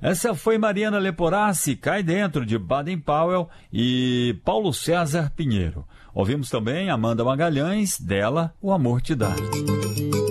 Essa foi Mariana Leporassi, Cai Dentro, de Baden Powell, e Paulo César Pinheiro. Ouvimos também Amanda Magalhães, dela, O Amor Te Dá.